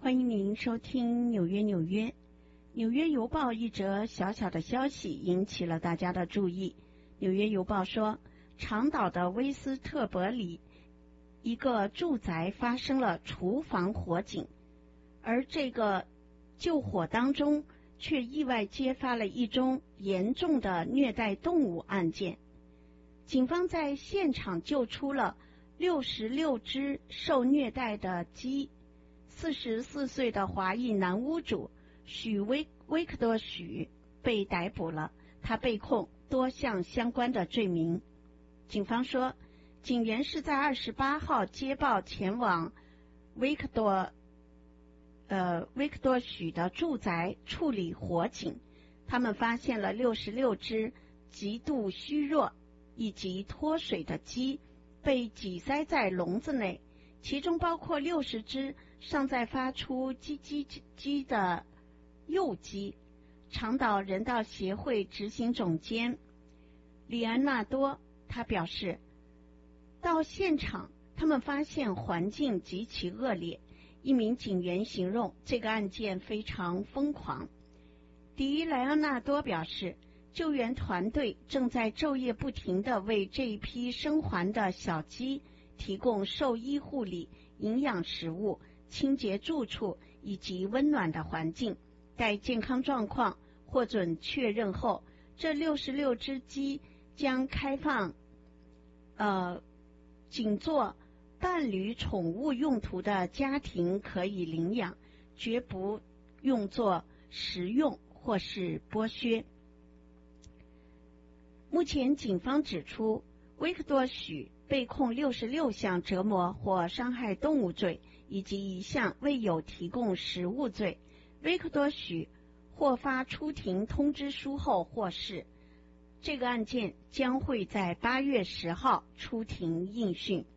欢迎您收听纽约纽约。纽约邮报一则小小的消息引起了大家的注意。纽约邮报说，长岛的威斯特伯里一个住宅发生了厨房火警，而这个救火当中却意外揭发了一宗严重的虐待动物案件。警方在现场救出了66只受虐待的鸡。44岁的华裔男屋主许威克多许被逮捕了，他被控多项相关的罪名。警方说，警员是在28号接报前往威克多许的住宅处理火警，他们发现了66只极度虚弱以及脱水的鸡被挤塞在笼子内，其中包括60只尚在发出叽叽叽的幼鸡。长岛人道协会执行总监里安纳多他表示，到现场他们发现环境极其恶劣。一名警员形容这个案件非常疯狂。迪莱安纳多表示，救援团队正在昼夜不停地为这一批生还的小鸡提供兽医护理、营养食物、清洁住处以及温暖的环境。待健康状况获准确认后，这66只鸡将开放仅做伴侣宠物用途的家庭可以领养，绝不用作食用或是剥削。目前警方指出，威克多许被控66项折磨或伤害动物罪，以及1项未有提供食物罪。威克多许获发出庭通知书后获释。这个案件将会在8月10号出庭应讯。